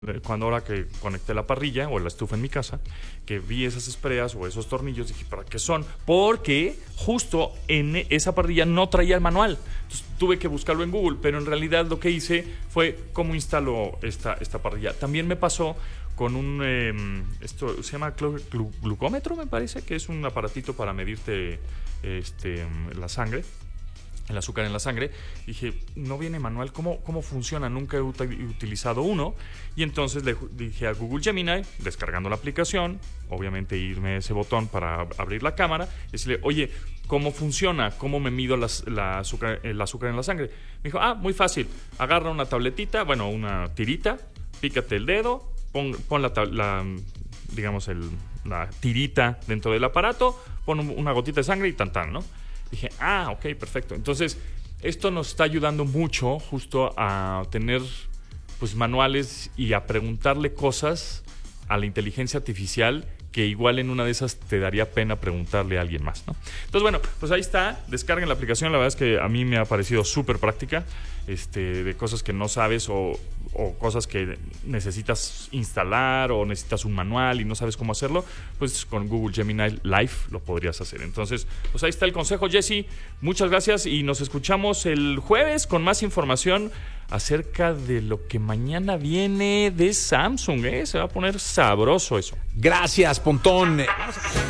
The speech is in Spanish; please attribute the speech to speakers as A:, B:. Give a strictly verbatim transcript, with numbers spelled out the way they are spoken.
A: Cuando ahora que conecté la parrilla o la estufa en mi casa, que vi esas espreas o esos tornillos, dije, ¿para qué son? Porque justo en esa parrilla no traía el manual. Entonces tuve que buscarlo en Google, pero en realidad lo que hice fue cómo instaló esta, esta parrilla. También me pasó con un, eh, esto se llama glu- glu- glucómetro, me parece, que es un aparatito para medirte este, la sangre. El azúcar en la sangre. Dije, no viene manual, ¿cómo, cómo funciona? Nunca he ut- utilizado uno. Y entonces le dije a Google Gemini, descargando la aplicación, obviamente irme a ese botón para abrir la cámara, y decirle, oye, ¿cómo funciona? ¿Cómo me mido las, la azúcar, el azúcar en la sangre? Me dijo, ah, muy fácil. Agarra una tabletita, bueno, una tirita, pícate el dedo, pon, pon la, la, digamos, el, la tirita dentro del aparato, pon una gotita de sangre y tan tan, ¿no? Dije, ah, ok, perfecto. Entonces, esto nos está ayudando mucho justo a tener pues manuales y a preguntarle cosas a la inteligencia artificial que igual en una de esas te daría pena preguntarle a alguien más, ¿no? Entonces, bueno, pues ahí está. Descarguen la aplicación. La verdad es que a mí me ha parecido súper práctica, este, de cosas que no sabes o, o cosas que necesitas instalar o necesitas un manual y no sabes cómo hacerlo, pues con Google Gemini Live lo podrías hacer. Entonces, pues ahí está el consejo, Jesse. Muchas gracias y nos escuchamos el jueves con más información acerca de lo que mañana viene de Samsung, ¿eh? Se va a poner sabroso eso.
B: Gracias, Pontón.